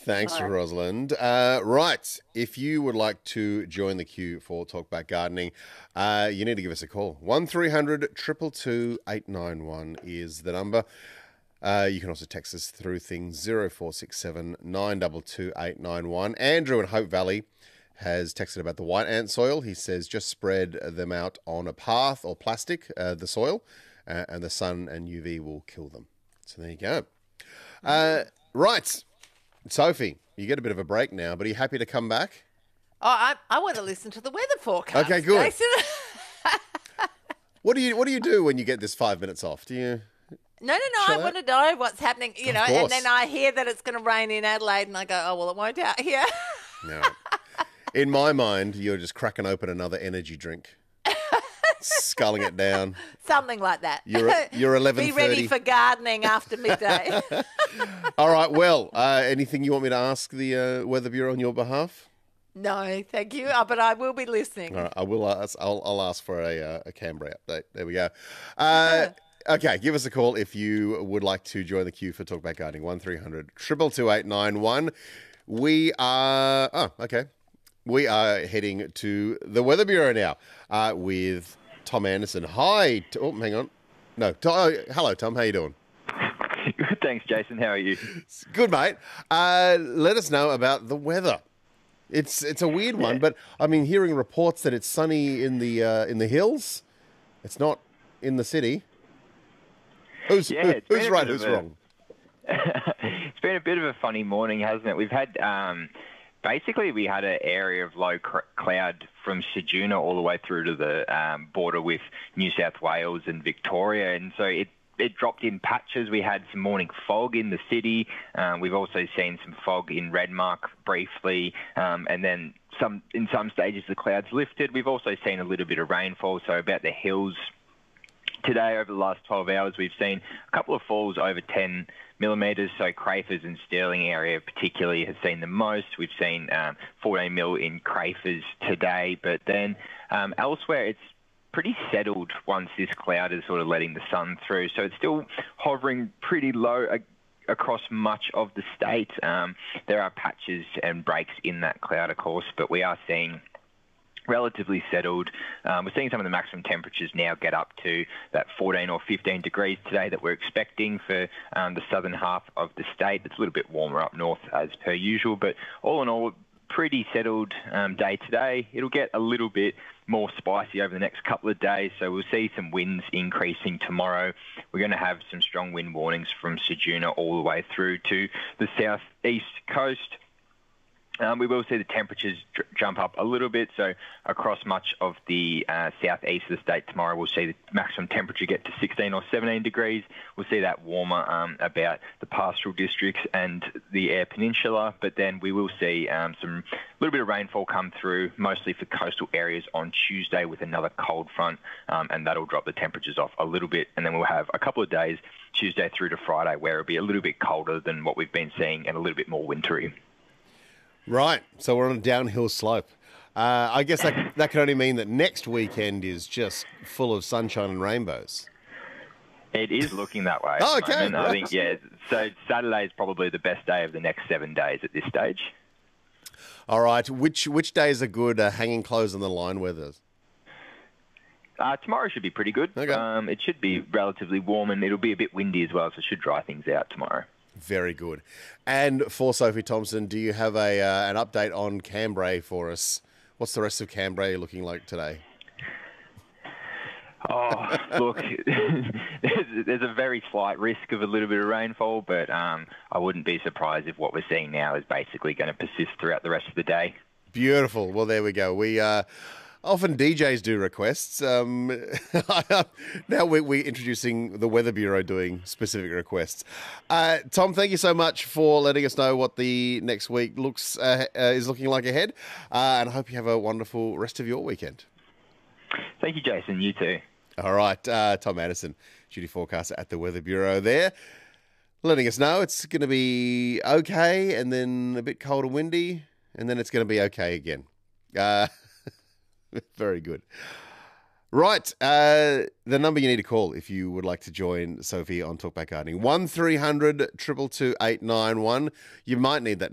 Thanks, All right. Rosalind. Right. If you would like to join the queue for Talkback Gardening, you need to give us a call. 1300 222 891 is the number. You can also text us through things 0467 922 891. Andrew in Hope Valley has texted about the white ant soil. He says just spread them out on a path or plastic, the soil, and the sun and UV will kill them. So there you go. Right. Sophie, you get a bit of a break now, but are you happy to come back? Oh, I want to listen to the weather forecast. Okay, good. Jason. What do you do when you get this 5 minutes off? Do you? No. Chill I out? want to know what's happening, Of and course. then I hear that it's going to rain in Adelaide, and I go, oh, well, it won't out here. No. In my mind, you're just cracking open another energy drink, sculling it down. Something like that. You're 11:30. Be ready for gardening after midday. All right. Well, anything you want me to ask the Weather Bureau on your behalf? No, thank you. But I will be listening. All right, I will ask. I'll ask for a Canberra update. There we go. Okay, give us a call if you would like to join the queue for Talkback Gardening. 1300 222 891. We are. Oh, okay. We are heading to the Weather Bureau now with Tom Anderson. Hi. Oh, hang on. No. Hello, Tom. How you doing? Good, thanks, Jason. How are you? Good, mate. Let us know about the weather. It's a weird one, but I mean, hearing reports that it's sunny in the hills, it's not in the city. Who's right? Who's wrong? It's been a bit of a funny morning, hasn't it? We've had basically we had an area of low cloud from Ceduna all the way through to the border with New South Wales and Victoria, and so it dropped in patches. We had some morning fog in the city. We've also seen some fog in Redmark briefly, and then in some stages the clouds lifted. We've also seen a little bit of rainfall, so about the hills today over the last 12 hours we've seen a couple of falls over 10 millimetres, so Crafers and Stirling area particularly has seen the most. We've seen 14 mil in Crafers today, but then elsewhere it's pretty settled once this cloud is sort of letting the sun through. So it's still hovering pretty low across much of the state. There are patches and breaks in that cloud, of course, but we are seeing relatively settled. We're seeing some of the maximum temperatures now get up to that 14 or 15 degrees today that we're expecting for the southern half of the state. It's a little bit warmer up north as per usual, but all in all, pretty settled day today. It'll get a little bit more spicy over the next couple of days, so we'll see some winds increasing tomorrow. We're going to have some strong wind warnings from Ceduna all the way through to the southeast coast. We will see the temperatures jump up a little bit, so across much of the southeast of the state tomorrow we'll see the maximum temperature get to 16 or 17 degrees. We'll see that warmer about the pastoral districts and the Eyre Peninsula, but then we will see some little bit of rainfall come through, mostly for coastal areas on Tuesday with another cold front, and that'll drop the temperatures off a little bit, and then we'll have a couple of days, Tuesday through to Friday, where it'll be a little bit colder than what we've been seeing and a little bit more wintry. Right, so we're on a downhill slope. I guess that can only mean that next weekend is just full of sunshine and rainbows. It is looking that way. Oh, okay. I think, yeah. So Saturday is probably the best day of the next 7 days at this stage. All right, which days are good hanging clothes on the line weather? Tomorrow should be pretty good. Okay. It should be relatively warm, and it'll be a bit windy as well, so it should dry things out tomorrow. Very good. And for Sophie Thompson, do you have an update on Cambrai for us? What's the rest of Cambrai looking like today? Oh, look, there's a very slight risk of a little bit of rainfall, but I wouldn't be surprised if what we're seeing now is basically going to persist throughout the rest of the day. Beautiful. Well, there we go. We often DJs do requests. Now we're introducing the Weather Bureau doing specific requests. Tom, thank you so much for letting us know what the next week is looking like ahead, and I hope you have a wonderful rest of your weekend. Thank you, Jason. You too. All right, Tom Anderson, duty forecaster at the Weather Bureau there, letting us know it's going to be okay, and then a bit cold and windy, and then it's going to be okay again. Very good. Right, the number you need to call if you would like to join Sophie on Talkback Gardening, 1300 222 891. You might need that